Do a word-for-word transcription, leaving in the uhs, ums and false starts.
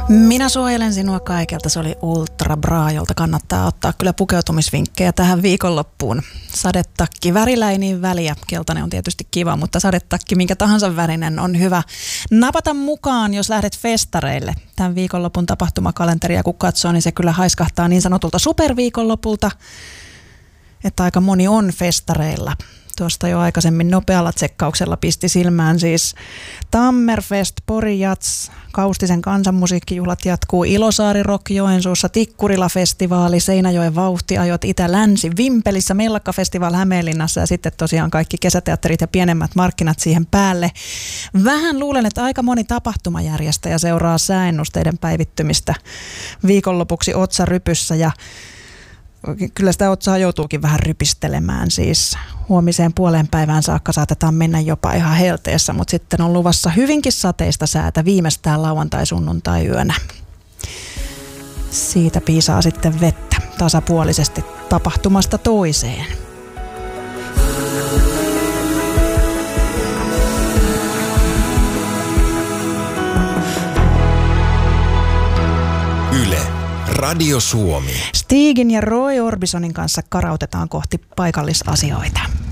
Minä suojelen sinua kaikelta, se oli Ultra Bra, jolta kannattaa ottaa kyllä pukeutumisvinkkejä tähän viikonloppuun. Sadetakki, värillä ei niin väliä, keltainen on tietysti kiva, mutta sadetakki minkä tahansa värinen on hyvä napata mukaan, jos lähdet festareille. Tämän viikonlopun tapahtumakalenteria kun katsoo, niin se kyllä haiskahtaa niin sanotulta superviikonlopulta, että aika moni on festareilla. Tuosta jo aikaisemmin nopealla tsekkauksella pisti silmään siis Tammerfest, Pori Jats, Kaustisen kansanmusiikkijuhlat jatkuu, Ilosaari Rock Joensuussa, Tikkurila-festivaali, Seinäjoen vauhtiajot, Itä-Länsi, Vimpelissä, Mellakkafestival Hämeenlinnassa ja sitten tosiaan kaikki kesäteatterit ja pienemmät markkinat siihen päälle. Vähän luulen, että aika moni tapahtumajärjestäjä seuraa sääennusteiden päivittymistä viikonlopuksi otsarypyssä ja kyllä sitä otsaa joutuukin vähän rypistelemään, siis huomiseen puoleen päivään saakka saatetaan mennä jopa ihan helteessä, mutta sitten on luvassa hyvinkin sateista säätä viimeistään lauantai-sunnuntai-yönä. Siitä piisaa sitten vettä tasapuolisesti tapahtumasta toiseen. Yle, Radio Suomi. Stigin ja Roy Orbisonin kanssa karautetaan kohti paikallisasioita.